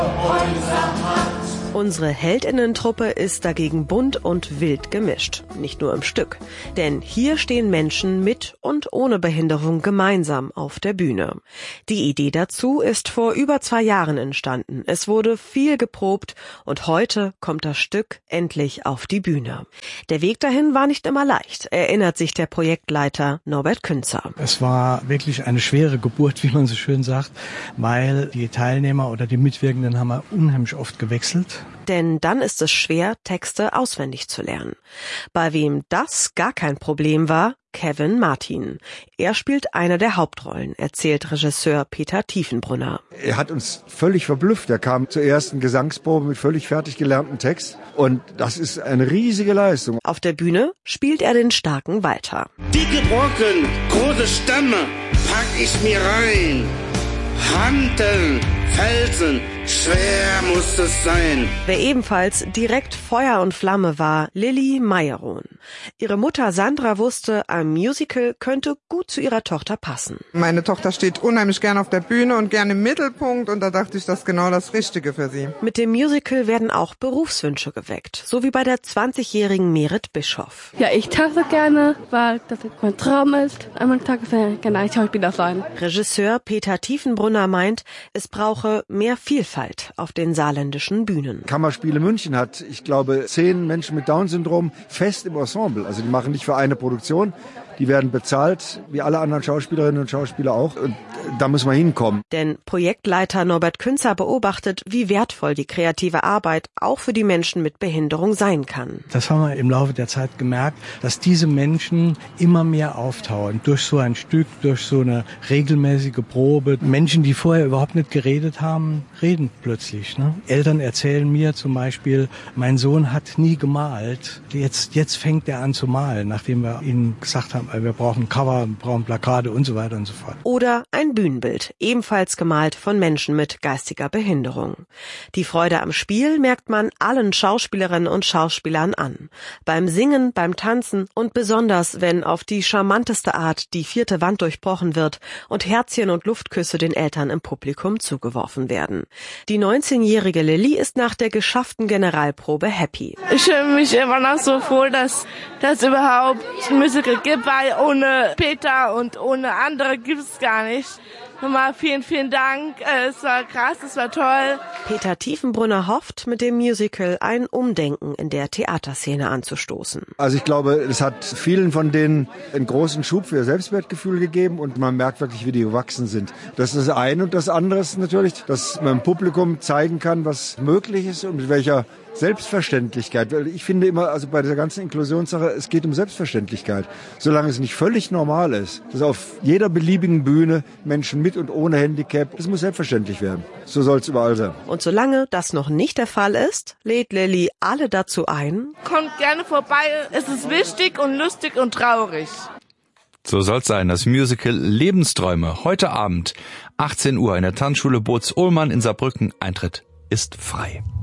Unsere Heldinnentruppe ist dagegen bunt und wild gemischt, nicht nur im Stück. Denn hier stehen Menschen mit und ohne Behinderung gemeinsam auf der Bühne. Die Idee dazu ist vor über 2 Jahren entstanden. Es wurde viel geprobt und heute kommt das Stück endlich auf die Bühne. Der Weg dahin war nicht immer leicht, erinnert sich der Projektleiter Norbert Künzer. Es war wirklich eine schwere Geburt, wie man so schön sagt, weil die Teilnehmer oder die Mitwirkenden haben unheimlich oft gewechselt. Denn dann ist es schwer, Texte auswendig zu lernen. Bei wem das gar kein Problem war, Kevin Martin. Er spielt eine der Hauptrollen, erzählt Regisseur Peter Tiefenbrunner. Er hat uns völlig verblüfft. Er kam zur ersten Gesangsprobe mit völlig fertig gelerntem Text. Und das ist eine riesige Leistung. Auf der Bühne spielt er den starken Walter. Dicke Brocken, große Stämme, pack ich mir rein. Hanteln, Felsen, schwer muss es sein. Wer ebenfalls direkt Feuer und Flamme war, Lilly Meyerohn. Ihre Mutter Sandra wusste, ein Musical könnte gut zu ihrer Tochter passen. Meine Tochter steht unheimlich gern auf der Bühne und gern im Mittelpunkt und da dachte ich, das ist genau das Richtige für sie. Mit dem Musical werden auch Berufswünsche geweckt, so wie bei der 20-jährigen Merit Bischoff. Ja, ich tanze gerne, weil das mein Traum ist. Einmal Tag gerne ein Schauspieler sein. Regisseur Peter Tiefenbrunner meint, es brauche mehr Vielfalt auf den saarländischen Bühnen. Kammerspiele München hat, ich glaube, 10 Menschen mit Down-Syndrom fest im Ensemble. Also die machen nicht für eine Produktion, die werden bezahlt, wie alle anderen Schauspielerinnen und Schauspieler auch. Und da muss man hinkommen. Denn Projektleiter Norbert Künzer beobachtet, wie wertvoll die kreative Arbeit auch für die Menschen mit Behinderung sein kann. Das haben wir im Laufe der Zeit gemerkt, dass diese Menschen immer mehr auftauchen. Durch so ein Stück, durch so eine regelmäßige Probe. Menschen, die vorher überhaupt nicht geredet haben, reden plötzlich. Ne? Eltern erzählen mir zum Beispiel, mein Sohn hat nie gemalt. Jetzt fängt er an zu malen, nachdem wir ihnen gesagt haben, wir brauchen Cover, wir brauchen Plakate und so weiter und so fort. Oder ein Bühnenbild, ebenfalls gemalt von Menschen mit geistiger Behinderung. Die Freude am Spiel merkt man allen Schauspielerinnen und Schauspielern an. Beim Singen, beim Tanzen und besonders, wenn auf die charmanteste Art die 4. Wand durchbrochen wird und Herzchen und Luftküsse den Eltern im Publikum zugeworfen werden. Die 19-jährige Lilly ist nach der geschafften Generalprobe happy. Ich fühle mich immer noch so froh, dass es überhaupt ein Musical gibt, weil ohne Peter und ohne andere gibt es gar nicht. Nochmal vielen, vielen Dank. Es war krass, es war toll. Peter Tiefenbrunner hofft, mit dem Musical ein Umdenken in der Theaterszene anzustoßen. Also ich glaube, es hat vielen von denen einen großen Schub für ihr Selbstwertgefühl gegeben und man merkt wirklich, wie die gewachsen sind. Das ist das eine und das andere ist natürlich, dass man dem Publikum zeigen kann, was möglich ist und mit welcher Selbstverständlichkeit. Weil ich finde immer, also bei dieser ganzen Inklusionssache, es geht um Selbstverständlichkeit. Solange es nicht völlig normal ist, dass auf jeder beliebigen Bühne Menschen mit und ohne Handicap, das muss selbstverständlich werden. So soll es überall sein. Und solange das noch nicht der Fall ist, lädt Lilly alle dazu ein. Kommt gerne vorbei, es ist wichtig und lustig und traurig. So soll's sein, das Musical Lebensträume. Heute Abend, 18 Uhr in der Tanzschule Boots-Ullmann in Saarbrücken. Eintritt ist frei.